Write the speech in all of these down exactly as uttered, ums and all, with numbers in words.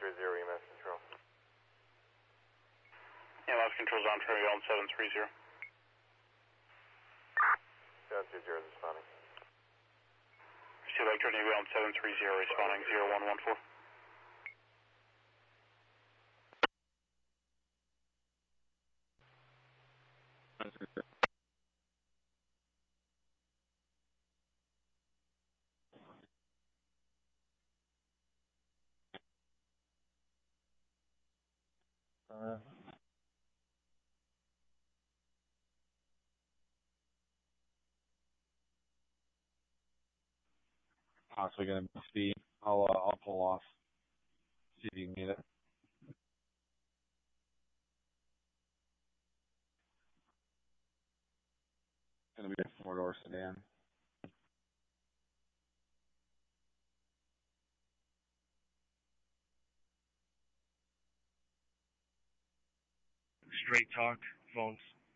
three zero, E M S control. E M S control's on Trinity on seven three zero. seven three zero is responding. Sea Lake Trinity on seven three zero, responding zero one one four. Uh, possibly gonna be. I'll uh, I'll pull off. See if you can get it. Gonna be a four door sedan. Straight talk, phones.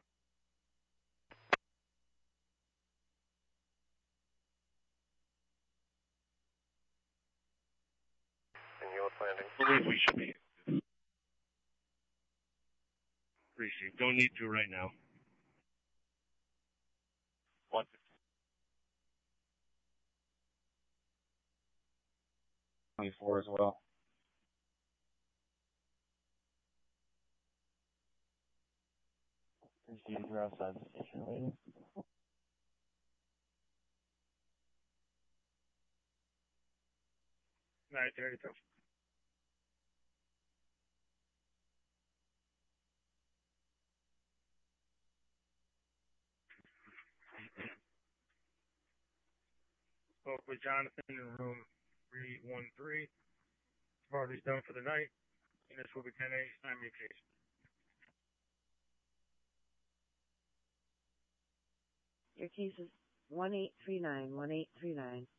Single landing. I believe we should be. Receive. Don't need to right now. What? Twenty-four as well. Receive. You're outside the station waiting. Alright, there you go. Spoke with Jonathan in room three one three. Party's done for the night. And this will be ten A, time your case. Your case is one eight three nine, one eight three nine.